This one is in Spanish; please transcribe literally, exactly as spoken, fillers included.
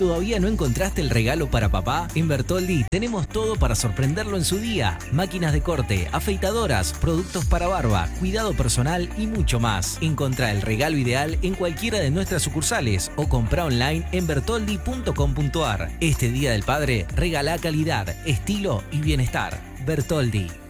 ¿Todavía no encontraste el regalo para papá? En Bertoldi tenemos todo para sorprenderlo en su día. Máquinas de corte, afeitadoras, productos para barba, cuidado personal y mucho más. Encontrá el regalo ideal en cualquiera de nuestras sucursales o comprá online en bertoldi punto com punto ar. Este Día del Padre, regala calidad, estilo y bienestar. Bertoldi.